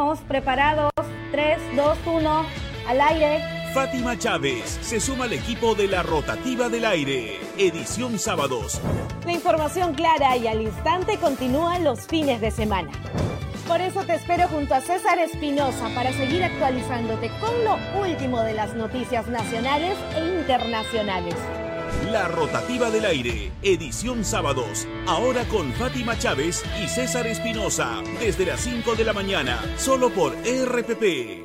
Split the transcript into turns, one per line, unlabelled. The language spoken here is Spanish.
estamos preparados. 3, 2, 1, al aire.
Fátima Chávez se suma al equipo de la Rotativa del Aire, edición sábados.
La información clara y al instante continúa los fines de semana. Por eso te espero junto a César Espinosa para seguir actualizándote con lo último de las noticias nacionales e internacionales.
La Rotativa del Aire, edición sábados. Ahora con Fátima Chávez y César Espinosa, desde las 5 de la mañana, solo por RPP.